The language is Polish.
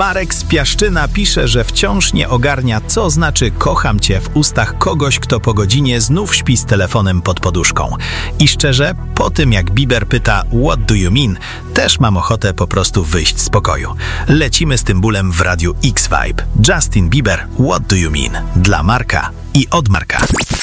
Marek z Piaszczyna pisze, że wciąż nie ogarnia, co znaczy kocham cię w ustach kogoś, kto po godzinie znów śpi z telefonem pod poduszką. I szczerze, po tym jak Bieber pyta what do you mean, też mam ochotę po prostu wyjść z pokoju. Lecimy z tym bólem w Radiu X-Vibe. Justin Bieber, what do you mean? Dla Marka i od Marka.